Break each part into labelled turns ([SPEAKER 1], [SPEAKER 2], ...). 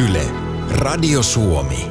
[SPEAKER 1] Yle, Radio Suomi.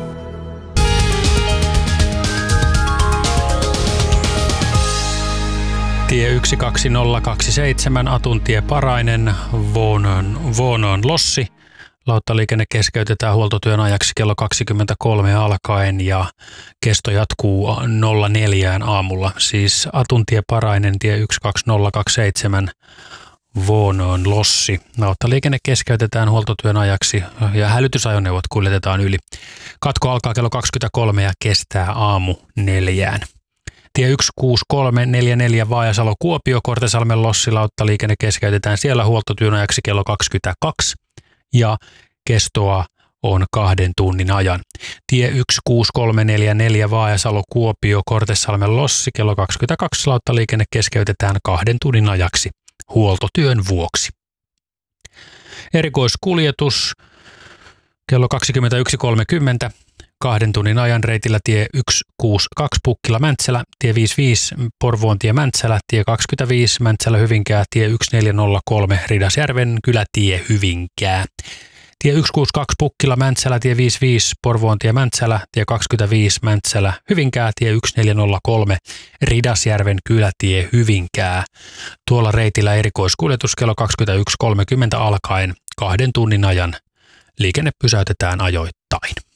[SPEAKER 2] Tie 12027, Atuntie Parainen, Vuonoon Lossi. Lauttaliikenne keskeytetään huoltotyön ajaksi kello 23 alkaen ja kesto jatkuu 04 aamulla. Siis Atuntie Parainen, tie 12027, Vuonoon Lossi. Lauttaliikenne keskeytetään huoltotyön ajaksi ja hälytysajoneuvot kuljetetaan yli. Katko alkaa kello 23 ja kestää aamu 4. Tie 16344 Vaajasalo-Kuopio, Kortesalmen Lossi. Lauttaliikenne keskeytetään siellä huoltotyön ajaksi kello 22 ja kestoa on 2 tunnin ajan. Tie 16344 Vaajasalo-Kuopio, Kortesalmen Lossi, kello 22 lauttaliikenne keskeytetään 2 tunnin ajaksi huoltotyön vuoksi. Erikoiskuljetus kello 21.30 2 tunnin ajan reitillä tie 162 Pukkila-Mäntsälä, tie 55 Porvoontie Mäntsälä, tie 25 Mäntsälä-Hyvinkää, tie 1403 Ridasjärven kylätie Hyvinkää. Tie 162 Pukkila-Mäntsälä, tie 55 Porvoontie Mäntsälä, tie 25 Mäntsälä-Hyvinkää, tie 1403 Ridasjärven kylätie Hyvinkää. Tuolla reitillä erikoiskuljetus kello 21.30 alkaen 2 tunnin ajan. Liikenne pysäytetään ajoittain.